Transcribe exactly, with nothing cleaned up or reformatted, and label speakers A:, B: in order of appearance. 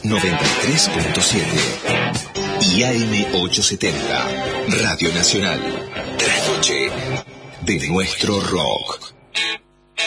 A: noventa y tres punto siete y A M ochocientos setenta, Radio Nacional. Trasnoche de nuestro rock.